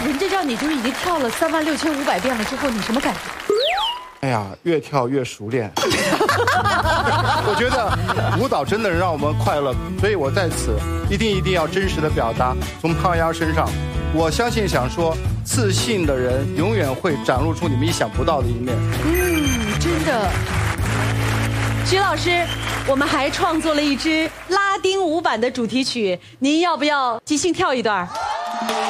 人家让你就是已经跳了36500遍了之后，你什么感觉？ 哎呀，越跳越熟练。我觉得舞蹈真的让我们快乐，所以我在此一定要真实的表达。从胖丫身上，我相信想说，自信的人永远会展露出你们意想不到的一面。 真的。徐老师，我们还创作了一支拉丁舞版的主题曲，您要不要即兴跳一段？